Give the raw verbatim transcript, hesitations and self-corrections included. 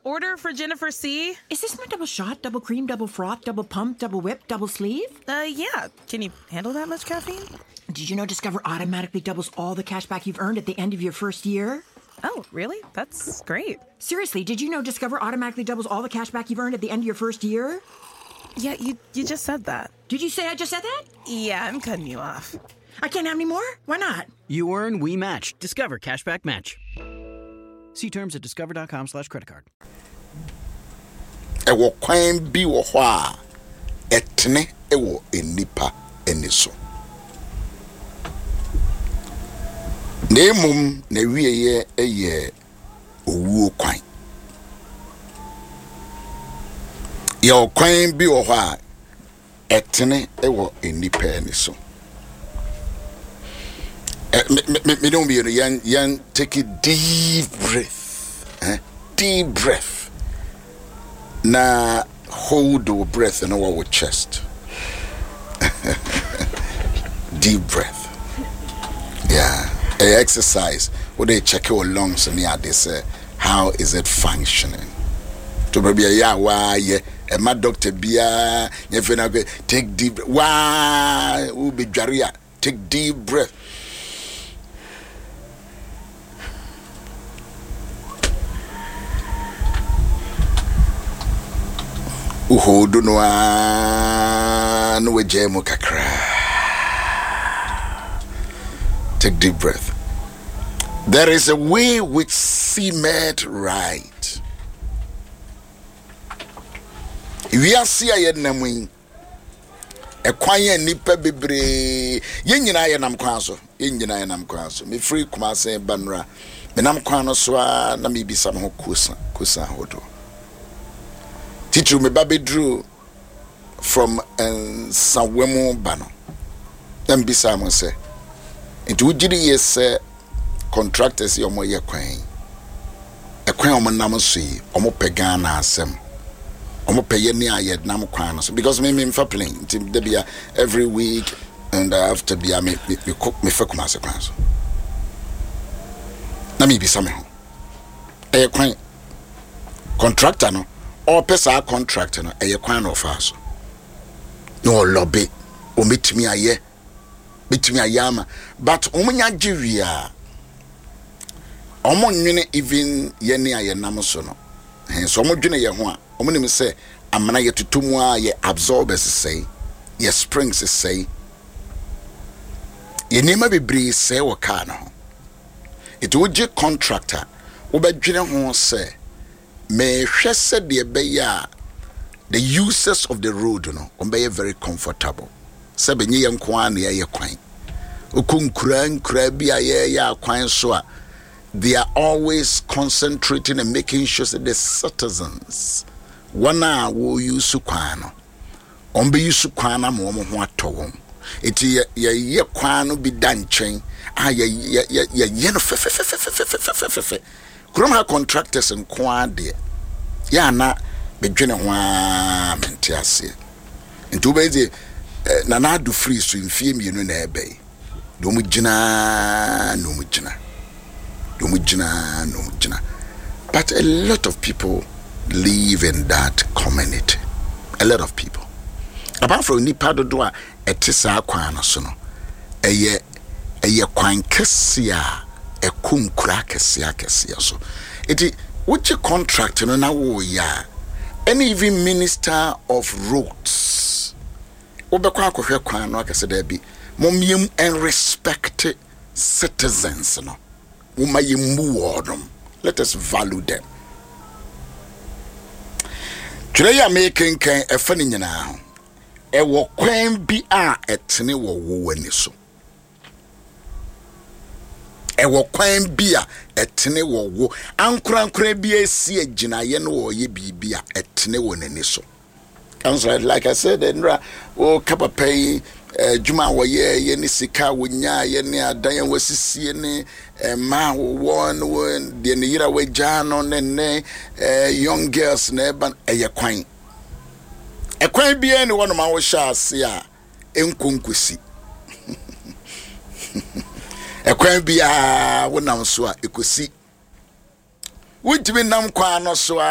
order for Jennifer C. Is this my double shot, double cream, double froth, double pump, double whip, double sleeve? Uh, yeah. Can you handle that much caffeine? Did you know Discover automatically doubles all the cash back you've earned at the end of your first year? Oh, really? That's great. Seriously, did you know Discover automatically doubles all the cash back you've earned at the end of your first year? Yeah, you, you just said that. Did you say I just said that? Yeah, I'm cutting you off. I can't have any more? Why not? You earn, we match. Discover Cashback Match. See terms at discover.com slash credit card. Ewo kwan bi wo ho a etene ewo enipa eniso. Nemum na wieye eye owuo kwan. Yo kwan bi wo ho a etene ewo enipa eniso. Me me me don't be yan yan take a deep breath. Eh? Deep breath. Na hold your breath in our chest. Deep breath. Yeah. A exercise where they check your lungs and yeah, they say, how is it functioning? To be a yeah, why yeah, and my doctor be a if you take deep why will be jaria. Take deep breath. Uho do no a no wejemo kakra. Take deep breath. There is a way which seemeth right. We are see aye namu. E kwan ye nipa bebre. Ye nyina ye nam kwan so. Ye nyina ye nam kwan so. Me free Kumase banra. Me nam kwan no so a na me bisa me ho kusa kusa hodo. Teacher me baby drew from uh, Sawemo Bano. Then bisa mo say. Into ujiri yes contractors yomo ye kwan. E kwan omo nam so yi omo pega na asem. Omo peye ni ayed nam kwan so because me me mfa plane nti de bia every week and I have to be me me me cook me fa Kumase kwan so. Na me bisa me ho. E kwan contractor no or pesa contract no eye kwan no fa so no lobby o metimi aye metimi ayama but omunya giwi a omo nwene even ye ne aye nam so no hen so omo dwene ye ho a omo nim se amana ye tutumu a ye absorbers say ye springs say ye nema bebre say wo car no it would contractor wo be dwene ho say me hwese de beya the users of the road no on be very comfortable se benye ye nko an ye kwan okunkura nkura bi aye ya kwan so a they are always concentrating and making sure that the citizens wana wo use kwan no on be use kwan na mo mo ho atowon eti ye ye kwan no bi danchen ah ye ye ye ye no fe fe fe fe fe fe fe Kuroma contractors and kwade ya na bedwene ho a mentiase nti obezi na na do free so mfie mienu na ebe do mu gina no mu gina do mu gina no mu gina but a lot of people live in that community a lot of people apart from nipa do a etisa kwan no so no eye eye kwan kese a ekunkura kese akese so eti which contract no na wo ya and even minister of roads obekwa akohwe kwan no akese da bi momyem and respect citizens no umayemu wodom let us value them tire ya making kan efa ni nyina ho e wo kwan bi a etene wo wo wani so ewo kwan bia etene wo wo ankorankora bia esi agina ye no wo ye bibia etene wo nani so council like I said enra o kapapai juma wo ye ye ni sika wo nya ye ni adan wo sisie ni ma wo won wo de ni yira we jano ne ne young girls na ban eye kwan e kwan bia ni wono ma wo sha ase a enkonkosi ekwan bia wonam so a ekosi wudimi nam kwa no so a